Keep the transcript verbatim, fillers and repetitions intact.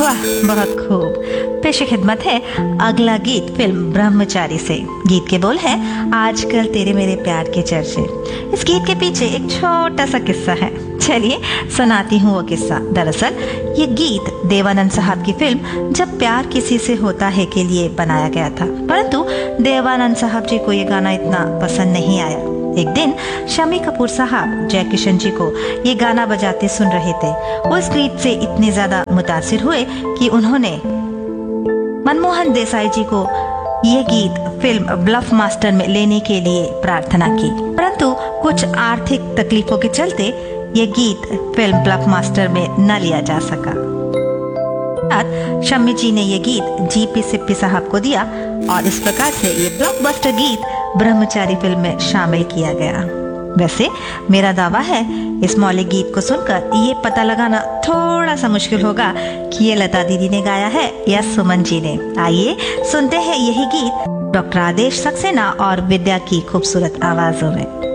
वाह, बहुत खूब। पेशे खिदमत है अगला गीत फिल्म ब्रह्मचारी से। गीत के बोल है, आजकल तेरे मेरे प्यार के चर्चे। इस गीत के पीछे एक छोटा सा किस्सा है, चलिए सुनाती हूँ वो किस्सा। दरअसल ये गीत देवानंद साहब की फिल्म जब प्यार किसी से होता है के लिए बनाया गया था, परंतु देवानंद साहब जी को ये गाना इतना पसंद नहीं आया। एक दिन शम्मी कपूर साहब जय किशन जी को ये गाना बजाते सुन रहे थे। वो इस गीत से इतने ज्यादा मुतासिर हुए कि उन्होंने मनमोहन देसाई जी को ये गीत फिल्म ब्लफ मास्टर में लेने के लिए प्रार्थना की, परंतु कुछ आर्थिक तकलीफों के चलते ये गीत फिल्म ब्लफ मास्टर में न लिया जा सका। शम्मी जी ने ये गीत जीपी सिप्पी साहब को दिया और इस प्रकार से ये ब्लॉकबस्टर गीत ब्रह्मचारी फिल्म में शामिल किया गया। वैसे मेरा दावा है इस मौलिक गीत को सुनकर ये पता लगाना थोड़ा सा मुश्किल होगा कि ये लता दीदी ने गाया है या सुमन जी ने। आइए सुनते हैं यही गीत डॉक्टर आदेश सक्सेना और विद्या की खूबसूरत आवाजों में।